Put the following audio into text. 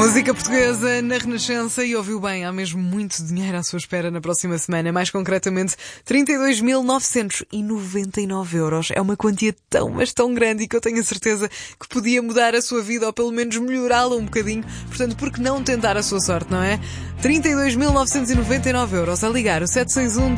Música portuguesa na Renascença e ouviu bem, há mesmo muito dinheiro à sua espera na próxima semana, mais concretamente 32.999 euros. É uma quantia tão, mas tão grande que eu tenho a certeza que podia mudar a sua vida ou pelo menos melhorá-la um bocadinho. Portanto, por que não tentar a sua sorte, não é? 32.999 euros a ligar o 761